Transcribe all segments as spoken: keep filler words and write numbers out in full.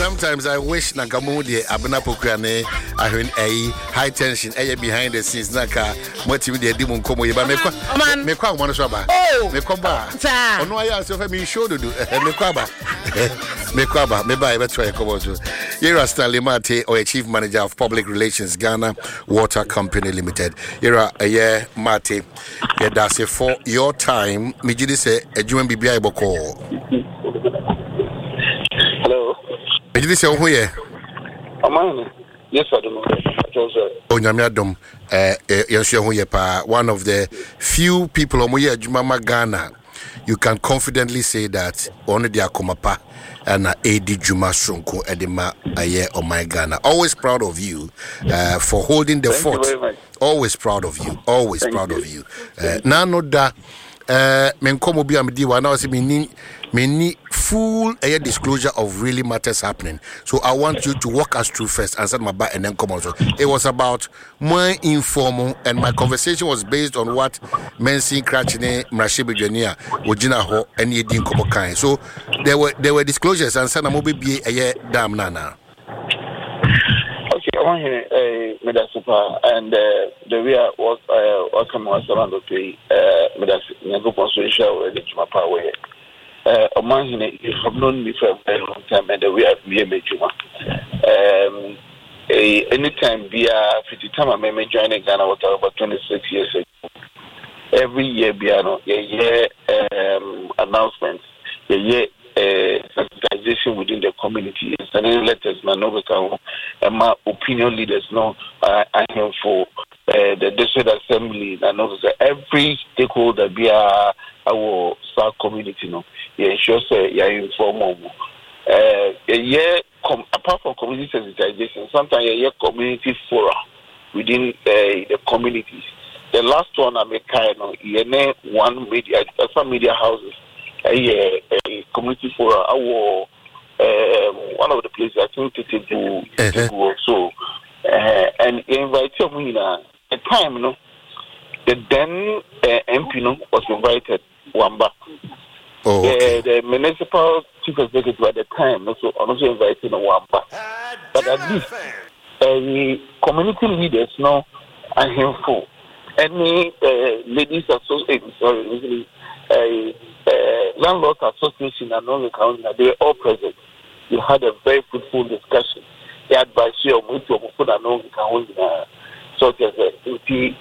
sometimes I wish Nakamudi Abena Pokrane I heard a high tension a behind the scenes Naka multimedia demon como Yaba Mekwa Monosaba. Oh Mekoba. No, I asked if I show to do Mekwaba. Mekwaba, maybe I better try a couple to Yera Stanley Mate or Chief Manager of Public Relations Ghana Water Company Limited. Yera a year Mate. Yeah, that's it for your time. Mijidi say a Juan B B I Boko. Hello. Mijidi say who ye? Amani. Yes, I don't know. Oh, Nyamiadom. Eh, yes, who ye pa. One of the few people on here, Jumama Ghana. You can confidently say that only the Akomapa and A D Juma Sonko Edema Aye or my Ghana. Always proud of you uh, for holding the Thank fort. Always proud of you. Always Thank proud you. of you. Uh, now, no da. Men come be amdi wa now. See me me full air disclosure of really matters happening. So I want you to walk us through first, answer my back, and then come on. So it was about more informal, and my conversation was based on what Mensi Krachine Mrashibi Jenia Ojina Ho and Yedin Kobokai. So there were there were disclosures, and Sana Mobi be a year damn nana. Okay, I want to hear uh, Medasupa and uh, the way I was uh, welcome was around the three uh, Medas Nago Constitution already to my power. Uh, among you have known me for a very long time, and the way I've been a Juma. Um, anytime via fifty time I may join Ghana was about twenty-six years ago. Every year, Biano, a year um, announcements, a year uh, sensitization within the community, sending letters, Manovaka, and my opinion leaders know I am for uh, the district assembly, and also every stakeholder via our South community, no, yeah, sure, say, yeah, informal. Uh, a year, com- apart from community sensitization, sometimes a year community fora within uh, the communities. The last one I make kind of one media, some media houses, a, a community for our um, one of the places I think to do uh-huh. so uh, and invite me at the time, you know, the then uh, M P no, was invited Wamba. Oh, okay. uh, the municipal chief executive at the time also also invited Wamba, but at least uh, community leaders now are helpful. Any uh, ladies association, sorry, uh, uh, landlords association and all the county, they were all present. We had a very fruitful discussion. They advised you on which of put an own county, such as we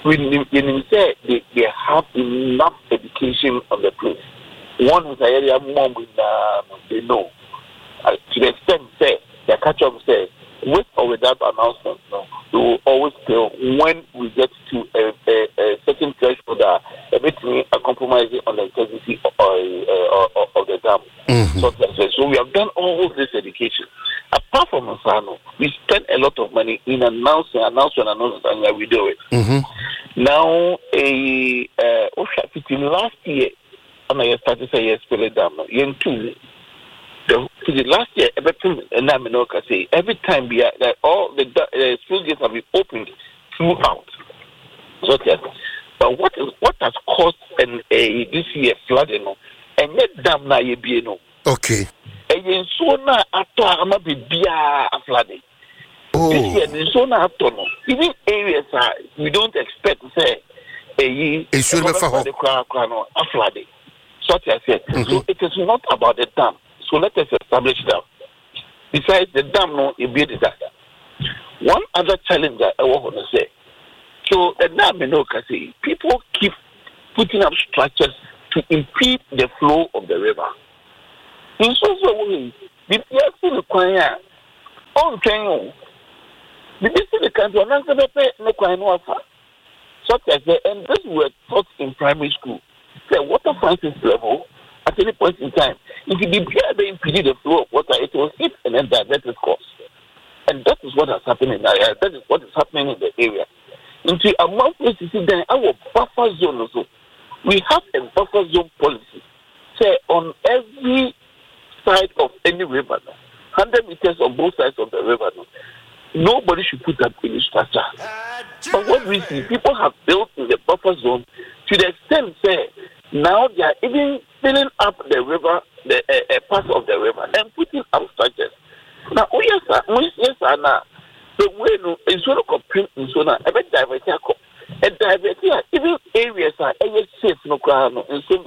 say they, they have enough education on the place. One is the area mom uh, they know. Uh, to the extent say the catch up say with or without announcement, no, we will always tell when we get to a, a, a certain threshold that a bit a compromising on the integrity of, uh, uh, of the dam. Mm-hmm. So, so we have done all this education. Apart from Asano, we spend a lot of money in announcing, announcing, announcing, and we do it. Mm-hmm. Now, a uh, last year, I started to say yes, dam. Yen two. The, the last year, everything and say every time we are that all the uh, school gates have been opened throughout. So yes, but what is what has caused an a this year flooding? And yet dam na ye be no. Okay. And yen so na ato ama be bia flooding. Oh. This year yen so na ato no. Even areas uh, we don't expect to say a ye it should be for a flooding. So yes, mm-hmm. So it is not about the dam. So let us establish that. Besides the dam, no, it be a disaster. One other challenge that I want to say. So the dam, you know, say people keep putting up structures to impede the flow of the river. In so way, the P S C require on train. The P S C can't do another no quite no offer. Such as the and this were taught in primary school. The water crisis level. At any point in time, if you did the impede the flow of water, it will hit and then divert its course. And that is what has happened in the area. That is what is happening in the area. Into a month, you see, then our buffer zone also. We have a buffer zone policy. Say on every side of any river, one hundred meters on both sides of the river, nobody should put up any structure. But what we see, people have built in the buffer zone to the extent, say, now they are even filling up the river, the uh, uh, part of the river, and putting up structures. sana. So when it's sort of print in zona, a bit divert a divert even areas are safe no crown and so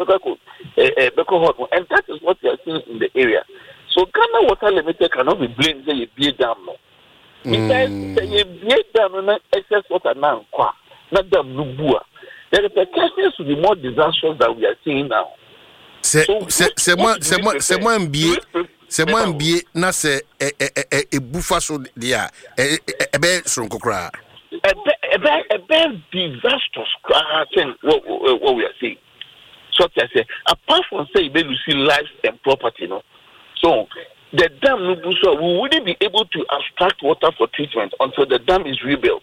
and that is what we are seeing in the area. So Ghana Water Limited cannot be blamed say you be dam no. Because say you be dam no excess water now kwa not dam lubua. The repercussions will be more disastrous than we are seeing now. Se se se moi se moi se moi mbie se moi mbie na se e e e bufa so dia e e be sonkokra a be a be disastrous thing what what we are seeing. So I say apart from say we see lives and property no. So the dam no so we wouldn't be able to abstract water for treatment until the dam is rebuilt.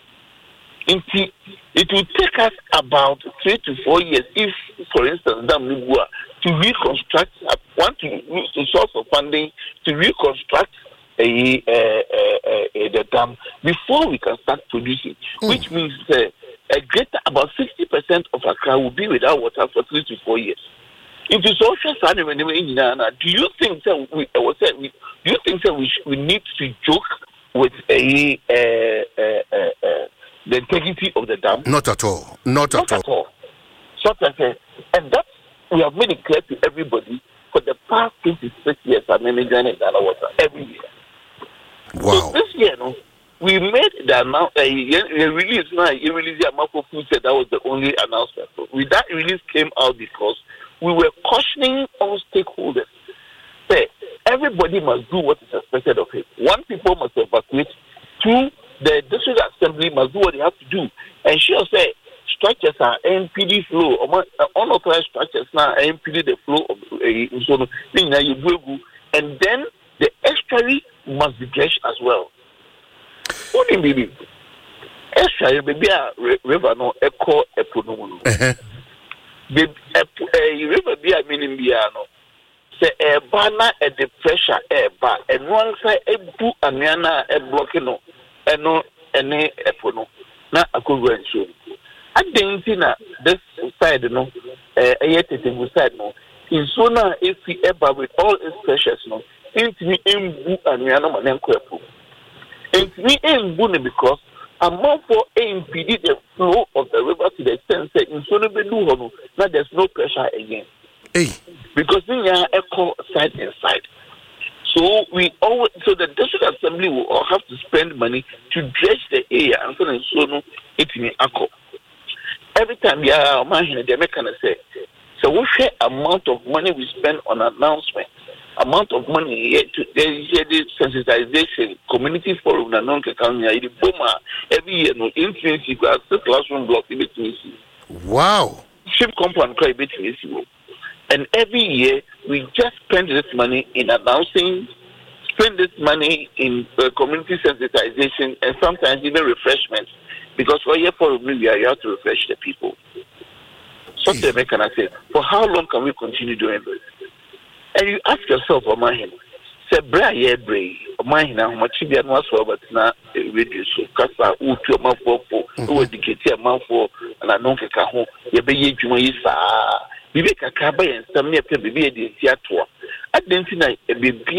It, it will take us about three to four years if, for instance, Dam Nubua to reconstruct, want to use the source of funding to reconstruct a, a, a, a, the dam before we can start producing, mm. which means uh, a greater, about sixty percent of Accra will be without water for three to four years. It is also sad. Do you think that we, I was saying, do you think that we, we need to joke with a, a, a, a, a the integrity of the dam? Not at all. Not, Not at, all. all. So I say, and that we have made it clear to everybody for the past twenty-six years. I'm managing Ghana Water every year. Wow. So this year, no, we made the announcement. Uh, release now. You release the Amako Food said that was the only announcement. So with that release came out because we were cautioning all stakeholders. Say everybody must do what is expected of him. One, people must evacuate. Two, the district assembly must do what they have to do. And she'll say structures are M P D flow, unauthorized structures now M P D the flow of uh, and then the estuary must be dredged as well. Only maybe estuary maybe a river no echo epono. The river be a meaning biano. Say a banner at the pressure air bar and one side a bu aniana a blocking no. Eno ene epono na akogwa nso adenti na this side no eh ayetete side no nso na efi eba with all its pressures no intimi embu anuana ma nenko epo intimi embu ne because amount for impede the flow of the river to the extent that nso no be do ho no na there's no pressure again hey because in ya echo side and side. So we always, so the district assembly will all have to spend money to dredge the area and so and so no it in Akko. Every time yeah, man, they make kind of say, so we share amount of money we spend on announcement, amount of money here to the sensitization, community forum, and non Kekanya, the Boma every year no influence you got the classroom block in between. Wow. Ship compound cry between you. And every year, we just spend this money in announcing, spend this money in uh, community sensitization, and sometimes even refreshments. Because for year for we are here to refresh the people. So mm. can I say, for how long can we continue doing this? And you ask yourself, oh my, say, bra ye bray, oh my, now much be an was for, but now radio so Casa, who to a month for, who educate a month for, and I don't get a home, ye be ye jumaisa. Bibi kakaba and some near Bibi the theatre. I didn't see a baby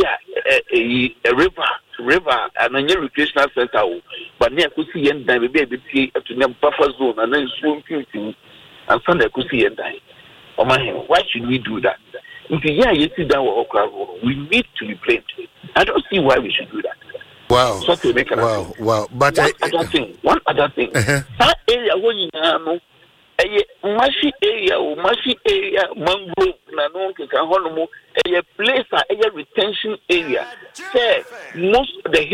a river, river, and a new recreational center, but near Kusi and die baby to them buffer zone and then swim shooting and Sunday Kusi and die. Oh my, why should we do that? If yeah, you see that we need to be blamed. I don't see why we should do that. Wow. So to make wow, wow. But one I, other thing, one other thing. Uh-huh. That area when you know. A mashi area, mashi area, mangrove, na no keka hono mo. A place, a retention area. Say most the